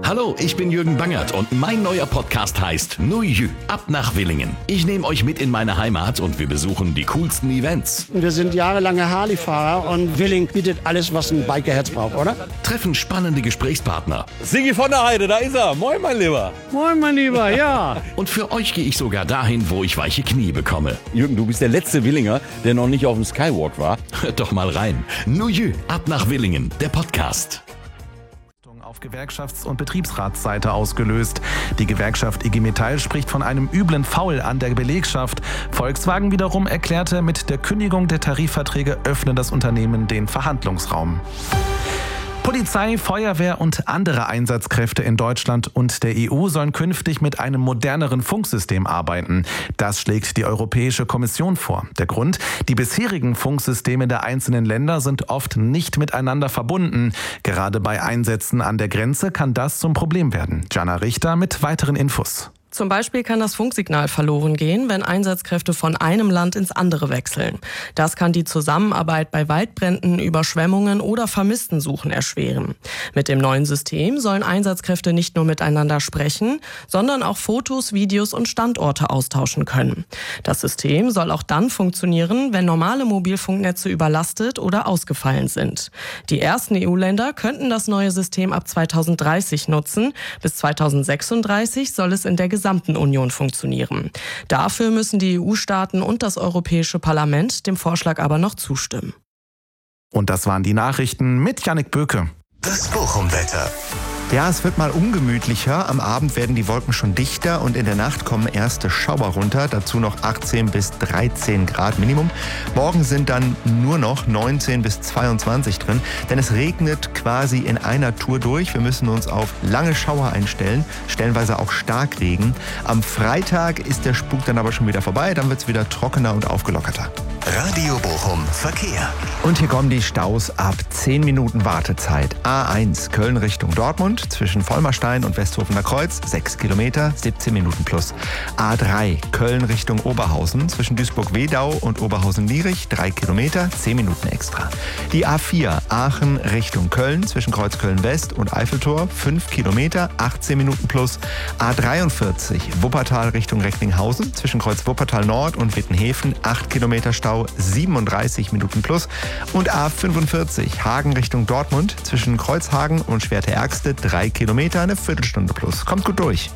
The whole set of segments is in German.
Hallo, ich bin Jürgen Bangert und mein neuer Podcast heißt Nuju, ab nach Willingen. Ich nehme euch mit in meine Heimat und wir besuchen die coolsten Events. Wir sind jahrelange Harley-Fahrer und Willingen bietet alles, was ein Bikerherz braucht, oder? Treffen spannende Gesprächspartner. Sigi von der Heide, da ist er. Moin, mein Lieber. Moin, mein Lieber, ja. Und für euch gehe ich sogar dahin, wo ich weiche Knie bekomme. Jürgen, du bist der letzte Willinger, der noch nicht auf dem Skywalk war. Hört doch mal rein. Nuju, ab nach Willingen, der Podcast. Auf Gewerkschafts- und Betriebsratsseite ausgelöst. Die Gewerkschaft IG Metall spricht von einem üblen Foul an der Belegschaft. Volkswagen wiederum erklärte, mit der Kündigung der Tarifverträge öffne das Unternehmen den Verhandlungsraum. Polizei, Feuerwehr und andere Einsatzkräfte in Deutschland und der EU sollen künftig mit einem moderneren Funksystem arbeiten. Das schlägt die Europäische Kommission vor. Der Grund? Die bisherigen Funksysteme der einzelnen Länder sind oft nicht miteinander verbunden. Gerade bei Einsätzen an der Grenze kann das zum Problem werden. Jana Richter mit weiteren Infos. Zum Beispiel kann das Funksignal verloren gehen, wenn Einsatzkräfte von einem Land ins andere wechseln. Das kann die Zusammenarbeit bei Waldbränden, Überschwemmungen oder Vermisstensuchen erschweren. Mit dem neuen System sollen Einsatzkräfte nicht nur miteinander sprechen, sondern auch Fotos, Videos und Standorte austauschen können. Das System soll auch dann funktionieren, wenn normale Mobilfunknetze überlastet oder ausgefallen sind. Die ersten EU-Länder könnten das neue System ab 2030 nutzen. Bis 2036 soll es in der gesamten Union funktionieren. Dafür müssen die EU-Staaten und das Europäische Parlament dem Vorschlag aber noch zustimmen. Und das waren die Nachrichten mit Jannik Böke. Das Bochum-Wetter. Ja, es wird mal ungemütlicher. Am Abend werden die Wolken schon dichter und in der Nacht kommen erste Schauer runter. Dazu noch 18 bis 13 Grad Minimum. Morgen sind dann nur noch 19 bis 22 drin, denn es regnet quasi in einer Tour durch. Wir müssen uns auf lange Schauer einstellen, stellenweise auch Starkregen. Am Freitag ist der Spuk dann aber schon wieder vorbei. Dann wird es wieder trockener und aufgelockerter. Radio Bochum Verkehr. Und hier kommen die Staus ab 10 Minuten Wartezeit. A1 Köln Richtung Dortmund zwischen Vollmerstein und Westhofener Kreuz 6 Kilometer, 17 Minuten plus. A3 Köln Richtung Oberhausen zwischen Duisburg-Wedau und Oberhausen-Lierich 3 Kilometer, 10 Minuten extra. Die A4 Aachen Richtung Köln zwischen Kreuzköln West und Eiffeltor 5 Kilometer, 18 Minuten plus. A43 Wuppertal Richtung Recklinghausen zwischen Kreuz Wuppertal Nord und Wittenhäfen 8 Kilometer Stau, 37 Minuten plus. Und A45 Hagen Richtung Dortmund zwischen Kreuzhagen und Schwerte-Ärgste 3 Kilometer, eine Viertelstunde plus. Kommt gut durch.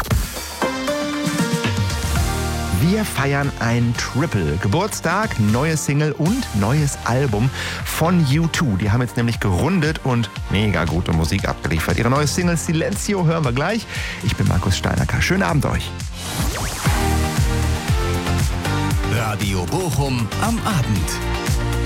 Wir feiern ein Triple. Geburtstag, neue Single und neues Album von U2. Die haben jetzt nämlich gerundet und mega gute Musik abgeliefert. Ihre neue Single Silencio hören wir gleich. Ich bin Markus Steinacker. Schönen Abend euch. Radio Bochum am Abend.